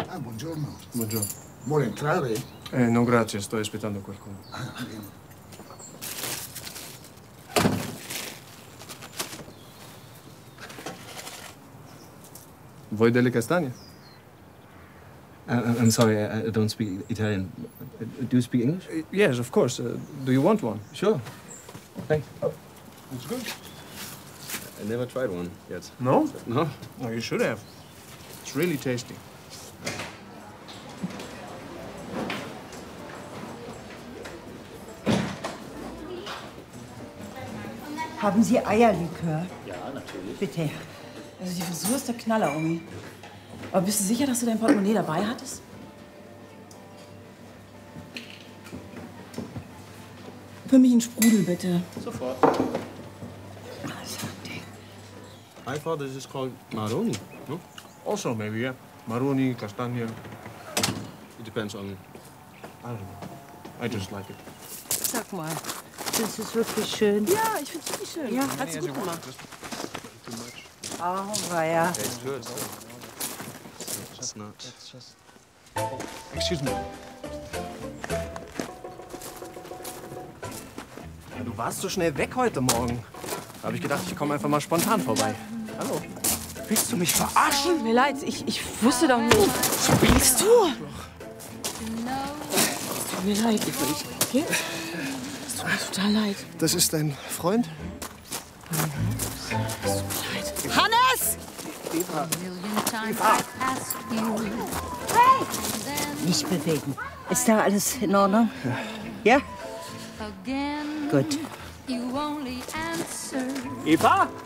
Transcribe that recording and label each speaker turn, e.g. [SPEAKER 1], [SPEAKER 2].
[SPEAKER 1] Ah, buongiorno.
[SPEAKER 2] Buongiorno.
[SPEAKER 1] Vuole entrare?
[SPEAKER 2] No, grazie, sto aspettando qualcuno.
[SPEAKER 1] Ah, bene.
[SPEAKER 2] Vuoi delle castagne?
[SPEAKER 3] I'm sorry, I don't speak Italian. Do you speak English?
[SPEAKER 2] Yes, of course. Do you want one?
[SPEAKER 3] Sure. Thanks.
[SPEAKER 2] It's good.
[SPEAKER 3] I never tried one yet.
[SPEAKER 2] No?
[SPEAKER 3] No?
[SPEAKER 2] Oh, you should have. It's really tasty.
[SPEAKER 4] Haben Sie Eierlikör?
[SPEAKER 3] Ja, natürlich.
[SPEAKER 4] Bitte.
[SPEAKER 5] Also die Frisur ist der Knaller, Omi. Aber bist du sicher, dass du dein Portemonnaie dabei hattest? Für mich einen Sprudel, bitte.
[SPEAKER 3] Sofort. I thought this is called maroni, no?
[SPEAKER 2] Also, maybe, yeah. Maroni, castagne.
[SPEAKER 3] It depends on...
[SPEAKER 2] I don't know. I just like it.
[SPEAKER 4] Sag mal, das ist wirklich schön.
[SPEAKER 5] Ja, ich find's wirklich schön.
[SPEAKER 4] Ja,
[SPEAKER 5] Hast du gut gemacht.
[SPEAKER 2] Too much.
[SPEAKER 4] Oh, weia.
[SPEAKER 3] It's good. It's not.
[SPEAKER 2] Excuse me. Ja, du warst so schnell weg heute Morgen. Da habe ich gedacht, ich komme einfach mal spontan vorbei. Hallo.
[SPEAKER 5] Willst du mich verarschen? Tut mir leid, ich wusste doch nicht. Was willst du? Es tut mir leid, okay? Es tut mir total leid.
[SPEAKER 2] Das ist dein Freund?
[SPEAKER 5] Es tut mir leid.
[SPEAKER 4] Hannes! Nicht bewegen. Ist da alles in Ordnung? Ja? Gut.
[SPEAKER 3] Eva?